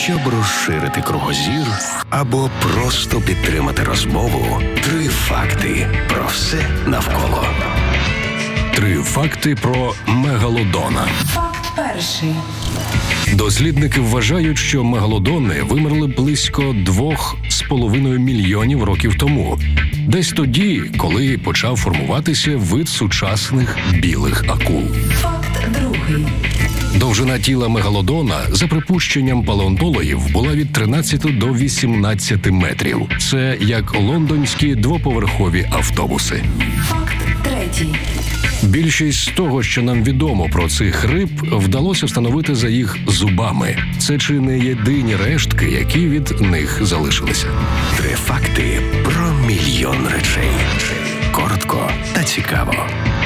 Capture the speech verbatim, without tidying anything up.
Щоб розширити кругозір або просто підтримати розмову, три факти про все навколо. Три факти про мегалодона. Факт перший. Дослідники вважають, що мегалодони вимерли близько двох з половиною мільйонів років тому. Десь тоді, коли почав формуватися вид сучасних білих акул. Факт другий. Довжина тіла мегалодона, за припущенням палеонтологів, була від тринадцяти до вісімнадцяти метрів. Це як лондонські двоповерхові автобуси. Факт третій. Більшість з того, що нам відомо про цих риб, вдалося встановити за їх зубами. Це чи не єдині рештки, які від них залишилися. Три факти про мільйон речей. Коротко та цікаво.